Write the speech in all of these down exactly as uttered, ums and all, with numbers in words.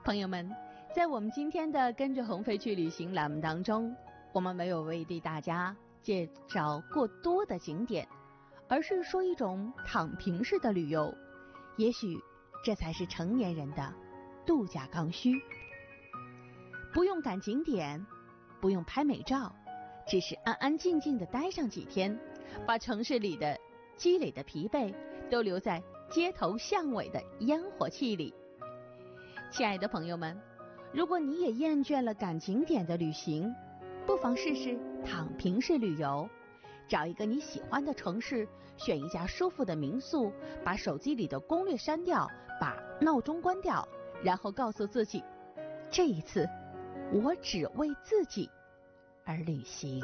朋友们，在我们今天的跟着鸿飞去旅行栏目当中，我们没有为大家介绍过多的景点，而是说一种躺平式的旅游。也许这才是成年人的度假刚需。不用赶景点，不用拍美照，只是安安静静的待上几天，把城市里的积累的疲惫都留在街头巷尾的烟火气里。亲爱的朋友们，如果你也厌倦了赶景点的旅行，不妨试试躺平式旅游。找一个你喜欢的城市，选一家舒服的民宿，把手机里的攻略删掉，把闹钟关掉，然后告诉自己，这一次我只为自己而旅行。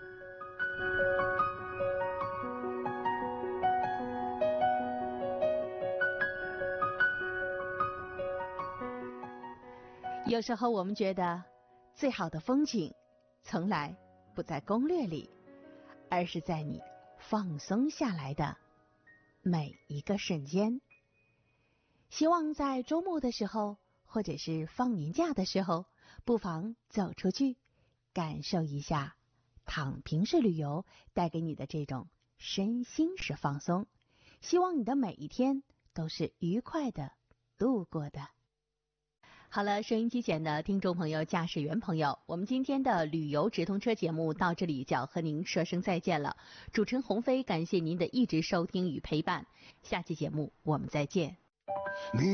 有时候我们觉得最好的风景从来不在攻略里，而是在你放松下来的每一个瞬间。希望在周末的时候，或者是放年假的时候，不妨走出去，感受一下躺平式旅游带给你的这种身心式放松。希望你的每一天都是愉快的度过的。好了，收音机前的听众朋友、驾驶员朋友，我们今天的旅游直通车节目到这里就要和您说声再见了。主持人鸿飞，感谢您的一直收听与陪伴，下期节目我们再见。